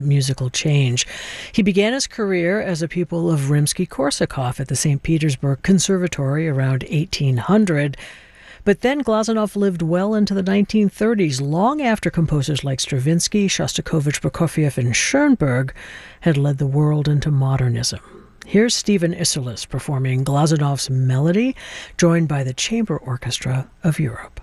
musical change. He began his career as a pupil of Rimsky-Korsakov at the St. Petersburg Conservatory around 1800. But then Glazunov lived well into the 1930s, long after composers like Stravinsky, Shostakovich, Prokofiev, and Schoenberg had led the world into modernism. Here's Stephen Isserlis performing Glazunov's Melody, joined by the Chamber Orchestra of Europe.